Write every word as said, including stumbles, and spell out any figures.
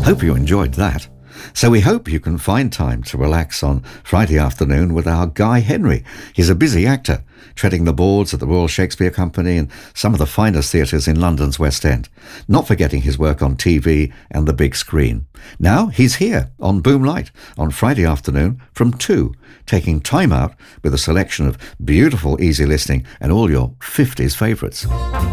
Hope you enjoyed that. So we hope you can find time to relax on Friday afternoon with our Guy Henry. He's a busy actor, treading the boards at the Royal Shakespeare Company and some of the finest theatres in London's West End, not forgetting his work on T V and the big screen. Now he's here on Boomlight on Friday afternoon from two, taking time out with a selection of beautiful easy listening and all your fifties favourites.